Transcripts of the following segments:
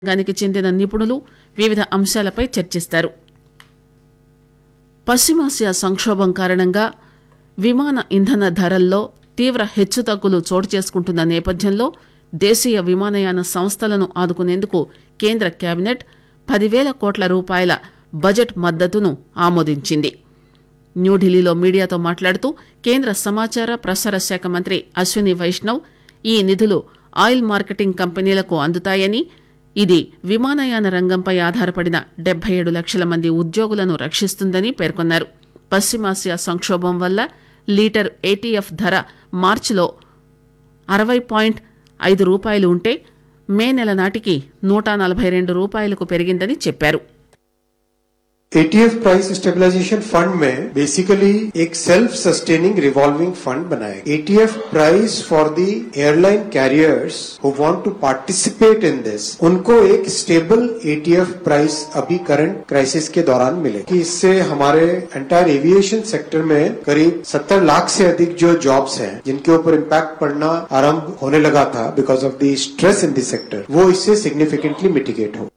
రంగానికి చెందిన నిపుణులు వివిధ అంశాలపై చర్చిస్తారు. పశ్చిమాసియా సంక్షోభం కారణంగా విమాన ఇంధన ధరల్లో తీవ్ర హెచ్చుతగ్గులు చోటు చేసుకుంటున్న నేపథ్యంలో దేశీయ విమానయాన సంస్థలను ఆదుకునేందుకు కేంద్ర కేబినెట్ 10,000 కోట్ల రూపాయల బడ్జెట్ మద్దతును ఆమోదించింది. న్యూఢిల్లీలో మీడియాతో మాట్లాడుతూ కేంద్ర సమాచార ప్రసార శాఖ మంత్రి అశ్విని వైష్ణవ్ ఈ నిధులు ఆయిల్ మార్కెటింగ్ కంపెనీలకు అందుతాయని, ఇది విమానయాన రంగంపై ఆధారపడిన 77 లక్షల మంది ఉద్యోగులను రక్షిస్తుందని పేర్కొన్నారు. పశ్చిమాసియా సంక్షోభం వల్ల లీటర్ ఏటీఎఫ్ ధర మార్చిలో 60.5 రూపాయలు ఉంటే మే నెల నాటికి 142 రూపాయలకు పెరిగిందని చెప్పారు. एटीएफ प्राइस स्टेबलाइजेशन फंड में बेसिकली एक सेल्फ सस्टेनिंग रिवॉल्विंग फंड बनाया. ETF price for the airline carriers who want to participate in this, उनको एक स्टेबल एटीएफ प्राइस अभी करंट क्राइसिस के दौरान मिले कि इससे हमारे एंटायर एविएशन सेक्टर में करीब 70 लाख से अधिक जो जॉब्स हैं जिनके ऊपर इम्पैक्ट पड़ना आरंभ होने लगा था because of the stress in the sector, वो इससे सिग्निफिकेंटली मिटिगेट हो.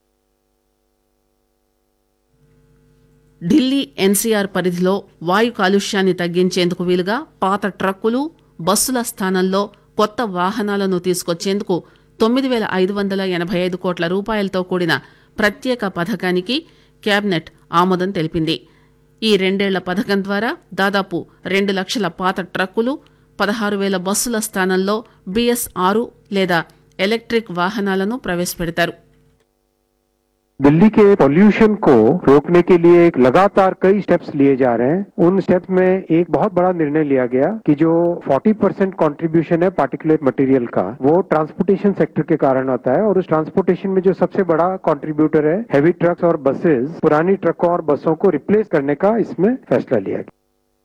ఢిల్లీ ఎన్సీఆర్ పరిధిలో వాయు కాలుష్యాన్ని తగ్గించేందుకు వీలుగా పాత ట్రక్కులు, బస్సుల స్థానంలో కొత్త వాహనాలను తీసుకొచ్చేందుకు 9,585 కోట్ల రూపాయలతో కూడిన ప్రత్యేక పథకానికి కేబినెట్ ఆమోదం తెలిపింది. ఈ 2 ఏళ్ల పథకం ద్వారా దాదాపు 2 లక్షల పాత ట్రక్కులు, 16,000 బస్సుల స్థానంలో BS6 లేదా ఎలక్ట్రిక్ వాహనాలను ప్రవేశపెడతారు. दिल्ली के पॉल्यूशन को रोकने के लिए लगातार कई स्टेप्स लिए जा रहे हैं. उन स्टेप्स में एक बहुत बड़ा निर्णय लिया गया कि जो 40% कंट्रीब्यूशन है पार्टिकुलेट मटेरियल का, वो ट्रांसपोर्टेशन सेक्टर के कारण आता है. और उस ट्रांसपोर्टेशन में जो सबसे बड़ा कंट्रीब्यूटर है हेवी ट्रक्स और बसेस, पुरानी ट्रकों और बसों को रिप्लेस करने का इसमें फैसला लिया गया.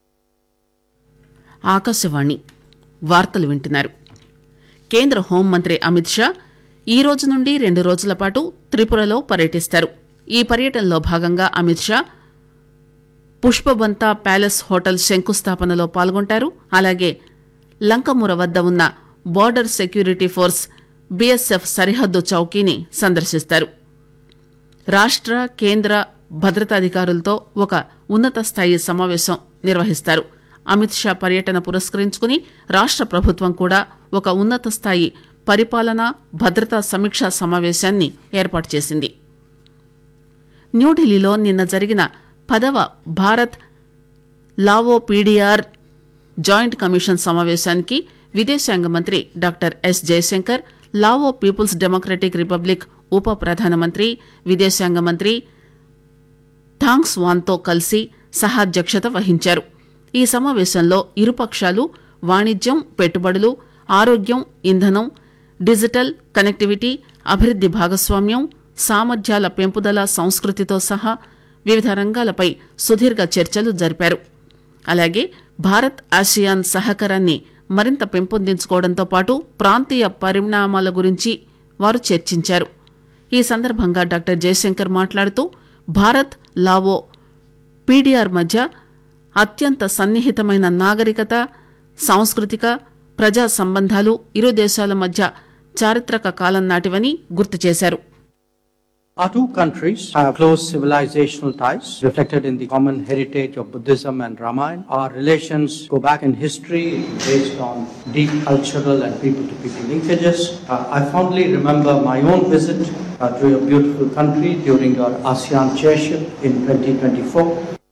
ఆకాశవాణి వార్తలు వింటున్నారు. కేంద్ర హోంమంత్రి అమిత్ షా ఈ రోజు నుండి 2 రోజుల పాటు త్రిపురలో పర్యటిస్తారు. ఈ పర్యటనలో భాగంగా అమిత్ షా పుష్పబంతా ప్యాలెస్ హోటల్ శంకుస్థాపనలో పాల్గొంటారు. అలాగే లంకముర వద్ద ఉన్న బార్డర్ సెక్యూరిటీ ఫోర్స్ బీఎస్ఎఫ్ సరిహద్దు చౌకీని సందర్శిస్తారు. రాష్ట్ర, కేంద్ర భద్రతాధికారులతో ఒక ఉన్నత స్థాయి సమావేశం నిర్వహిస్తారు. అమిత్ షా పర్యటన పురస్కరించుకుని రాష్ట్ర ప్రభుత్వం కూడా ఒక ఉన్నత స్థాయి పరిపాలన, భద్రతా సమీక్షా సమావేశాన్ని ఏర్పాటు చేసింది. న్యూఢిల్లీలో నిన్న జరిగిన 10వ Bharat Lao PDR joint commission సమావేశానికి విదేశాంగ మంత్రి doctor yes Jayashankar, Lao peoples democratic republic ఉప ప్రధానమంత్రి, విదేశాంగ మంత్రి థాంగ్ స్వాన్తో కలిసి సహాధ్యక్షత వహించారు. ఈ సమావేశంలో ఇరుపక్షాలు వాణిజ్యం, పెట్టుబడులు, ఆరోగ్యం, ఇంధనం, డిజిటల్ కనెక్టివిటీ, అభివృద్ది భాగస్వామ్యం, సామర్థ్యాల పెంపుదల, సంస్కృతితో సహా వివిధ రంగాలపై సుదీర్ఘ చర్చలు జరిపారు. అలాగే భారత్ ఆసియాన్ సహకారాన్ని మరింత పెంపొందించుకోవడంతో పాటు ప్రాంతీయ పరిణామాల గురించి వారు చర్చించారు. ఈ సందర్భంగా డాక్టర్ జయశంకర్ మాట్లాడుతూ భారత్, లావో పీడీఆర్ మధ్య అత్యంత సన్నిహితమైన నాగరికత, సాంస్కృతిక, ప్రజా సంబంధాలు ఇరు దేశాల మధ్య చారిత్రక కాలం నాటివని గుర్తు చేశారు. Our two countries have close civilizational ties reflected in the common heritage of Buddhism and Ramayana. Our relations go back in history based on deep cultural and people-to-people linkages. I fondly remember my own visit to your beautiful country during your ASEAN chairship in 2024.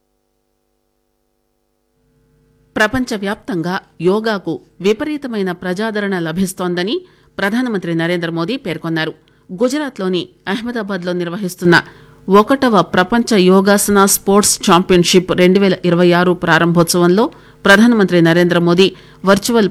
ప్రపంచవ్యాప్తంగా యోగాకు విపరీతమైన ప్రజాదరణ లభిస్తోందని ప్రధానమంత్రి నరేంద్ర మోదీ పేర్కొన్నారు. గుజరాత్లోని అహ్మదాబాద్లో నిర్వహిస్తున్న 1వ ప్రపంచ యోగాసన స్పోర్ట్స్ ఛాంపియన్షిప్ 2026 ప్రారంభోత్సవంలో ప్రధానమంత్రి నరేంద్ర మోదీ వర్చువల్